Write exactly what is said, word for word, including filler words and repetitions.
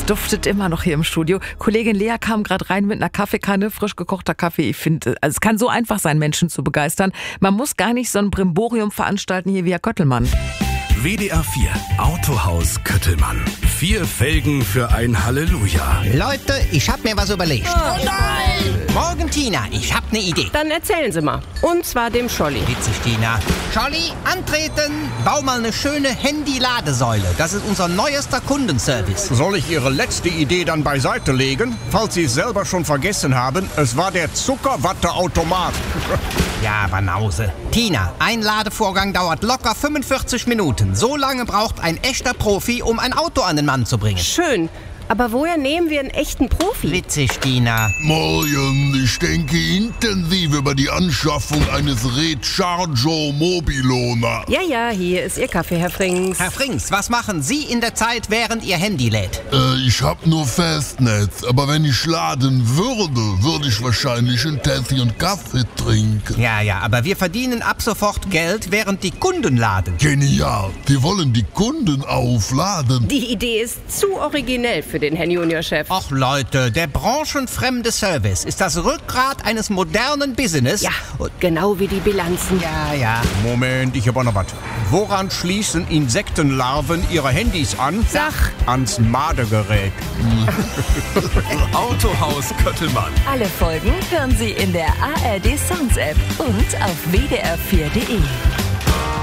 duftet immer noch hier im Studio. Kollegin Lea kam gerade rein mit einer Kaffeekanne, frisch gekochter Kaffee. Ich finde, also es kann so einfach sein, Menschen zu begeistern. Man muss gar nicht so ein Brimborium veranstalten hier wie Herr Köttelmann. W D R vier Autohaus Köttelmann. Vier Felgen für ein Halleluja. Leute, ich hab mir was überlegt. Oh nein! Morgen, Tina, ich hab ne Idee. Dann erzählen Sie mal. Und zwar dem Scholli. Witzig, Tina. Scholli, antreten. Bau mal eine schöne Handy-Ladesäule. Das ist unser neuester Kundenservice. Soll ich Ihre letzte Idee dann beiseite legen? Falls Sie es selber schon vergessen haben, es war der Zuckerwatteautomat. Ja, Banause. Tina, ein Ladevorgang dauert locker fünfundvierzig Minuten. So lange braucht ein echter Profi, um ein Auto an den Mann zu bringen. Schön. Aber woher nehmen wir einen echten Profi? Witzig, Tina. Morgen, ich denke intensiv über die Anschaffung eines Rechargo Mobilo nach. Ja, ja, hier ist Ihr Kaffee, Herr Frings. Herr Frings, was machen Sie in der Zeit, während Ihr Handy lädt? Äh, ich hab nur Festnetz, aber wenn ich laden würde, würde ich wahrscheinlich einen Tee und Kaffee trinken. Ja, ja, aber wir verdienen ab sofort Geld, während die Kunden laden. Genial, die wollen die Kunden aufladen. Die Idee ist zu originell für den Herrn Juniorchef. Och Leute, der branchenfremde Service ist das Rückgrat eines modernen Business. Ja, genau wie die Bilanzen. Ja, ja. Moment, ich hab auch noch was. Woran schließen Insektenlarven ihre Handys an? Sag. Ans Madegerät. Autohaus Köttelmann. Alle Folgen hören Sie in der A R D Sounds App und auf w d r vier punkt d e.